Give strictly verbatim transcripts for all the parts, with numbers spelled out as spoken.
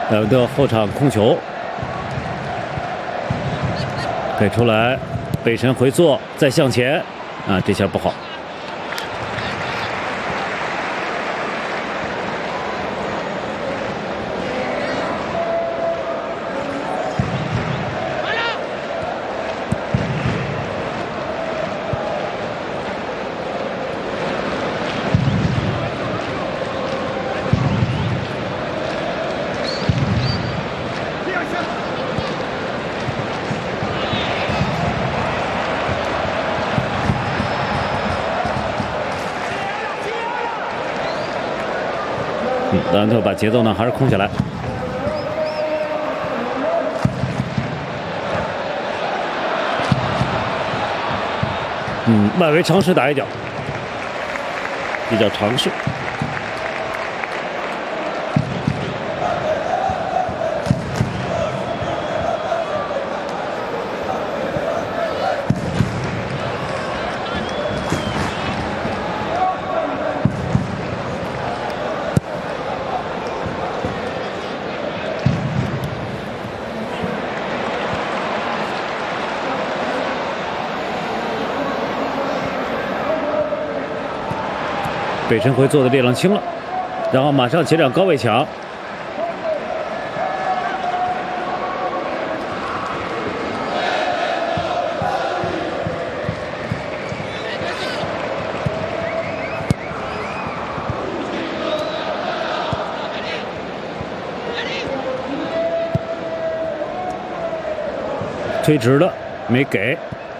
莱文特后场控球，给出来，背身回做，再向前，啊，这下不好。 嗯，莱文特把节奏呢还是控下来。嗯，外围尝试打一脚，比较尝试。 背身回做的力量轻了，然后马上前掌高位抢，推直了没给。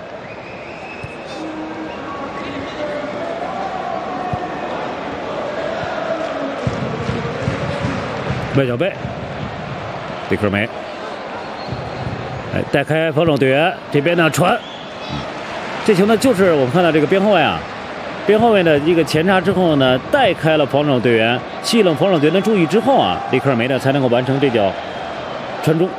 外脚背，里克梅，哎，带开防守队员，这边呢传，这球呢就是我们看到这个边后卫啊，边后卫的一个前插之后呢，带开了防守队员，吸引了防守队员的注意之后啊，里克梅呢才能够完成这脚传中。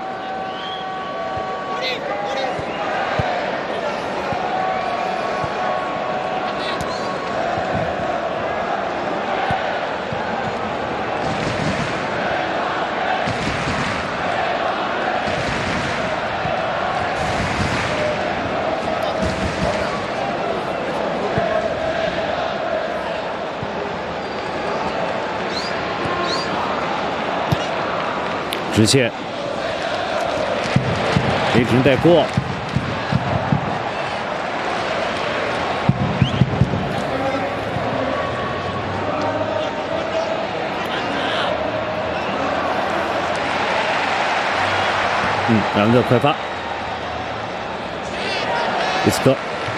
直线，雷霆带过，嗯，莱文特快发，伊斯科。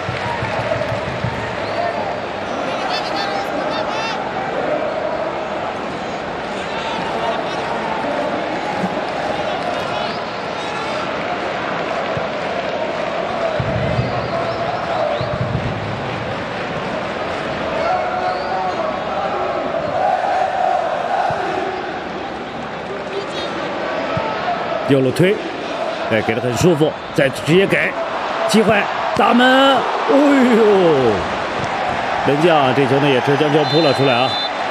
右路推，哎，给的很舒服，再直接给机会打门，哎呦！门将啊，这球呢也是将球扑了出来啊。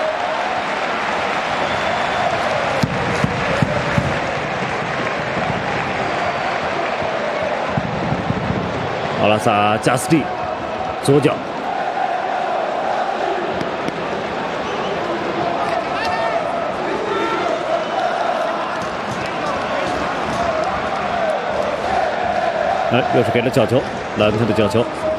奥拉萨加斯蒂，左脚。 哎，又是给了角球，莱文特的角球。